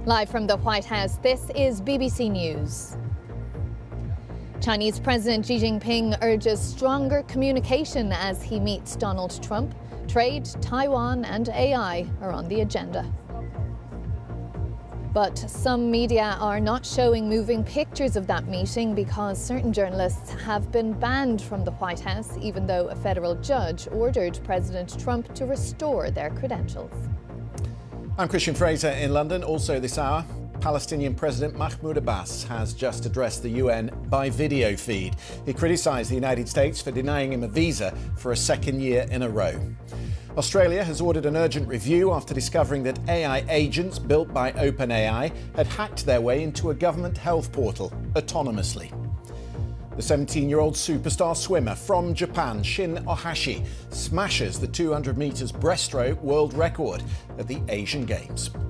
Live from the White House, this is BBC News. Chinese President Xi Jinping urges stronger communication as he meets Donald Trump. Trade, Taiwan and AI are on the agenda. But some media are not showing moving pictures of that meeting because certain journalists have been banned from the White House, even though a federal judge ordered President Trump to restore their credentials. I'm Christian Fraser in London. Also this hour, Palestinian President Mahmoud Abbas has just addressed the UN by video feed. He criticised the United States for denying him a visa for a second year in a row. Australia has ordered an urgent review after discovering that AI agents built by OpenAI had hacked their way into a government health portal autonomously. The 17-year-old superstar swimmer from Japan, Shin Ohashi, smashes the 200 metres breaststroke world record at the Asian Games.